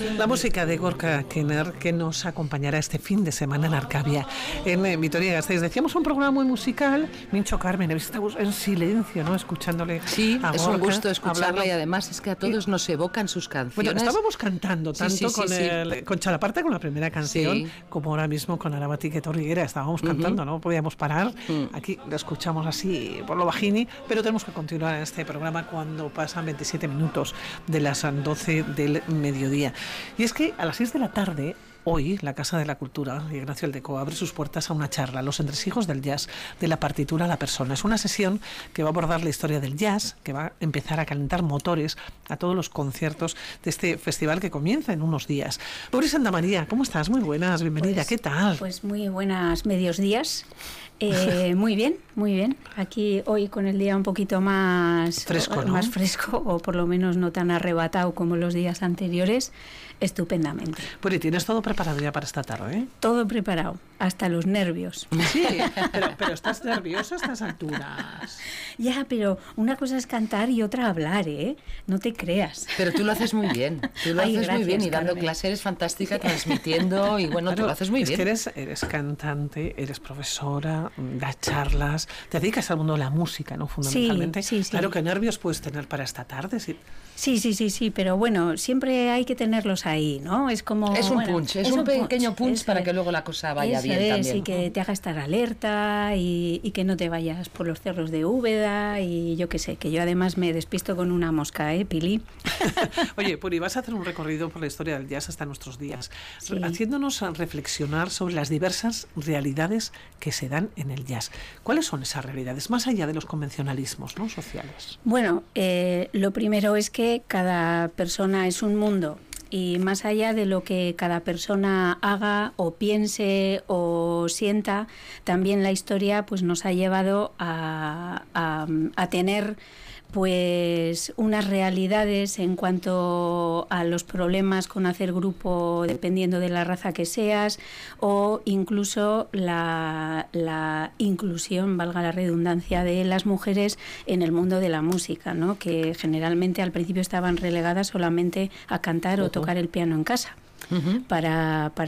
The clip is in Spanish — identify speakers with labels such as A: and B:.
A: La música de Gorka Kenner, que nos acompañará este fin de semana en Arcavia, en Vitoria-Gasteiz. Decíamos un programa muy musical. Mincho, Carmen, habéis estado en silencio, ¿no? Escuchándole.
B: Sí,
A: a
B: es
A: Gorka,
B: un gusto escucharla
A: hablando.
B: Y además es que a todos nos evocan sus canciones.
A: Bueno, estábamos cantando tanto con Chalaparte, con la primera canción, como ahora mismo con Arabati que Torriguera. Estábamos cantando, no podíamos parar. Aquí lo escuchamos así por lo bajini, pero tenemos que continuar en este programa cuando pasan 27 minutos de las 12 del mediodía. Y es que a las 6 de la tarde, hoy, la Casa de la Cultura de Ignacio Aldeco abre sus puertas a una charla, Los entresijos del jazz, de la partitura a la persona. Es una sesión que va a abordar la historia del jazz, que va a empezar a calentar motores a todos los conciertos de este festival que comienza en unos días. Pobre Santa María, ¿cómo estás? Muy buenas, bienvenida, pues, ¿qué tal?
C: Pues muy buenas medios días. Muy bien, muy bien. Aquí hoy con el día un poquito más
A: fresco, ¿no?
C: Más fresco, o por lo menos no tan arrebatado como los días anteriores, estupendamente.
A: Pues tienes todo preparado ya para esta tarde, ¿eh?
C: Todo preparado, hasta los nervios.
A: Sí, pero estás nerviosa a estas alturas.
C: Ya, pero una cosa es cantar y otra hablar, ¿eh? No te creas.
B: Pero tú lo haces muy bien. Tú lo haces muy bien y dando clases eres fantástica, transmitiendo y bueno, tú lo haces muy bien.
A: Es que eres cantante, eres profesora, das charlas, te dedicas al mundo de la música, ¿no? Fundamentalmente.
C: Sí.
A: Claro, ¿qué nervios puedes tener para esta tarde?
C: Sí, pero bueno, siempre hay que tenerlos ahí, ¿no? Es como...
B: Es un punch, es un pequeño punch para que luego la cosa vaya bien también.
C: Y que te haga estar alerta y que no te vayas por los cerros de Úbeda y yo qué sé, que yo además me despisto con una mosca, Pili?
A: Oye, Puri, vas a hacer un recorrido por la historia del jazz hasta nuestros días,
C: sí,
A: haciéndonos reflexionar sobre las diversas realidades que se dan en el jazz. ¿Cuáles son esas realidades, más allá de los convencionalismos, ¿no?, sociales?
C: Bueno, lo primero es que cada persona es un mundo. Y más allá de lo que cada persona haga o piense o sienta, también la historia pues nos ha llevado a tener pues unas realidades en cuanto a los problemas con hacer grupo dependiendo de la raza que seas, o incluso la inclusión, valga la redundancia, de las mujeres en el mundo de la música, ¿no? Que generalmente al principio estaban relegadas solamente a cantar o tocar el piano en casa. Para